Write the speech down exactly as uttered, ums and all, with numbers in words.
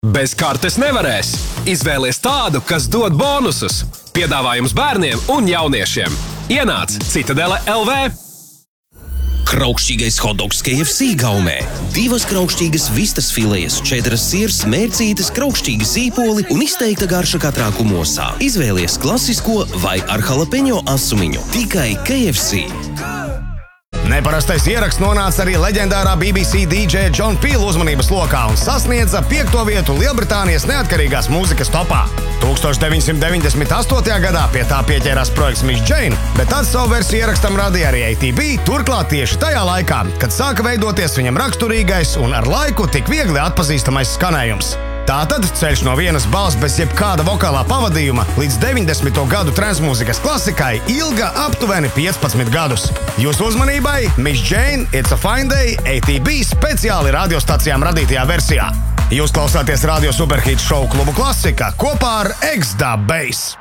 Bez kartes nevarēs. Izvēlies tādu, kas dod bonusus. Piedāvājums bērniem un jauniešiem. Ienāc Citadele L V. Kraukšķīgais hotdogs K F C gaumē. Divas kraukšķīgas vistas filejas, četras sirs, mērcītes, kraukšķīgi sīpoli un izteikta garša katrā kumosā. Izvēlies klasisko vai ar jalapeņo asumiņu. Tikai K F C. Neparastais ieraksts nonāca arī leģendārā B B C D J John Peel uzmanības lokā un sasniedza piekto vietu Lielbritānijas neatkarīgās mūzikas topā. tūkstoš deviņsimt deviņdesmit astotajā gadā pie tā pieķērās projekts Miss Jane, bet tad savu versiju ierakstam radīja arī A T B, turklāt tieši tajā laikā, kad sāka veidoties viņam raksturīgais un ar laiku tik viegli atpazīstamais skanējums. Tātad ceļš no vienas balss bez jebkāda vokālā pavadījuma līdz deviņdesmito gadu transmūzikas klasikai ilga aptuveni piecpadsmit gadus. Jūsu uzmanībai Miss Jane, It's a Fine Day, A T B speciāli radiostacijām radītajā versijā. Jūs klausāties radio superhit šovu klubu Klasika kopā ar X-Dub Bass.